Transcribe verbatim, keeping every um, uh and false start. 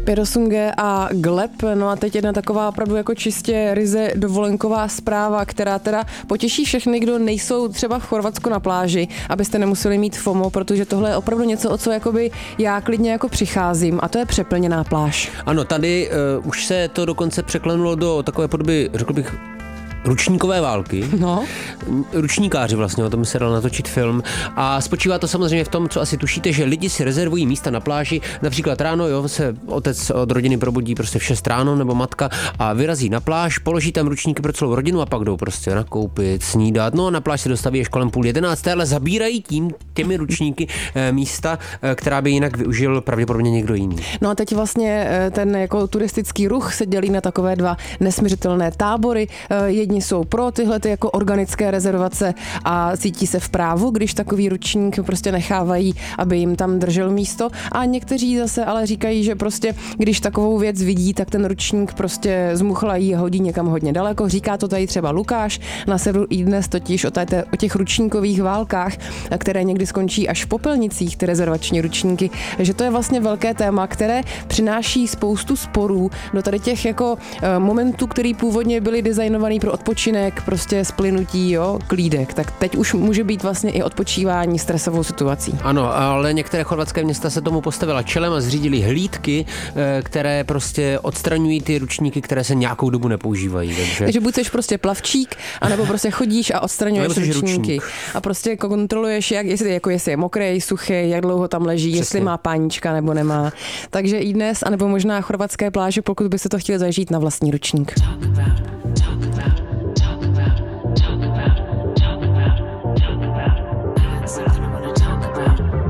Pěrosunge a Gleb, no a teď jedna taková opravdu jako čistě ryze dovolenková zpráva, která teda potěší všechny, kdo nejsou třeba v Chorvatsku na pláži, abyste nemuseli mít FOMO, protože tohle je opravdu něco, o co jakoby já klidně jako přicházím, a to je přeplněná pláž. Ano, tady uh, už se to dokonce překlenulo do takové podoby, řekl bych, ručníkové války. No. Ručníkáři vlastně, o tom se dal natočit film. A spočívá to samozřejmě v tom, co asi tušíte, že lidi si rezervují místa na pláži. Například ráno, jo, se otec od rodiny probudí prostě v šest ráno, nebo matka, a vyrazí na pláž, položí tam ručníky pro celou rodinu a pak jdou prostě nakoupit, snídat. No a na pláž se dostaví až kolem půl jedenácté, ale zabírají tím těmi ručníky eh, místa, eh, která by jinak využil pravděpodobně někdo jiný. No a teď vlastně ten jako turistický ruch se dělí na takové dva nesmiřitelné tábory. Jedni jsou pro tyhle ty jako organické rezervace a cítí se v právu, když takový ručník prostě nechávají, aby jim tam držel místo, a někteří zase ale říkají, že prostě když takovou věc vidí, tak ten ručník prostě zmuchlají a hodí někam hodně daleko. Říká to tady třeba Lukáš na serveru iDnes, totiž o, té, o těch ručníkových válkách, které někdy skončí až v popelnicích, ty rezervační ručníky, že to je vlastně velké téma, které přináší spoustu sporů do tady těch jako momentů, které původně byly designovaný pro odpočinek, prostě splynutí, jo, klídek. Tak teď už může být vlastně i odpočívání stresovou situací. Ano, ale některé chorvatské města se tomu postavila čelem a zřídili hlídky, které prostě odstraňují ty ručníky, které se nějakou dobu nepoužívají. Takže, takže buď jsi prostě plavčík, anebo prostě chodíš a odstraňuješ ručníky. Ručník. A prostě kontroluješ, jak, jestli, jako jestli je mokrý, suchý, jak dlouho tam leží, přesně, jestli má pánička nebo nemá. Takže iDnes, anebo možná chorvatské pláže, pokud byste to chtěli zažít na vlastní ručník.